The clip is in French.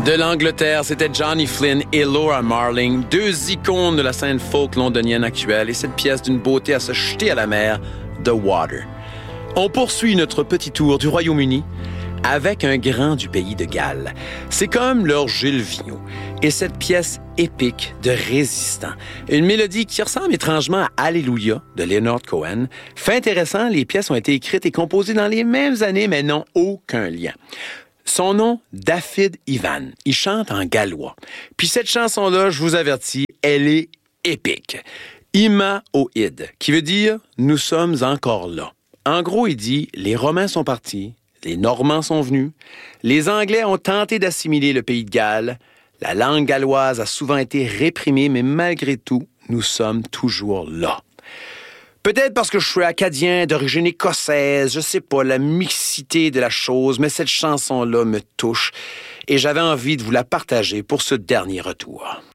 De l'Angleterre, c'était Johnny Flynn et Laura Marling, deux icônes de la scène folk londonienne actuelle, et cette pièce d'une beauté à se jeter à la mer, The Water. On poursuit notre petit tour du Royaume-Uni avec un grand du pays de Galles. C'est comme leur Gilles Vigneault. Et cette pièce épique de résistant. Une mélodie qui ressemble étrangement à Alléluia de Leonard Cohen. Fait intéressant, les pièces ont été écrites et composées dans les mêmes années, mais n'ont aucun lien. Son nom, Dafydd Ivan. Il chante en gallois. Puis cette chanson-là, je vous avertis, elle est épique. Ima Oid, qui veut dire « Nous sommes encore là ». En gros, il dit « Les Romains sont partis, les Normands sont venus, les Anglais ont tenté d'assimiler le pays de Galles, la langue galloise a souvent été réprimée, mais malgré tout, nous sommes toujours là. » Peut-être parce que je suis acadien d'origine écossaise, je sais pas, la mixité de la chose, mais cette chanson-là me touche et j'avais envie de vous la partager pour ce dernier retour.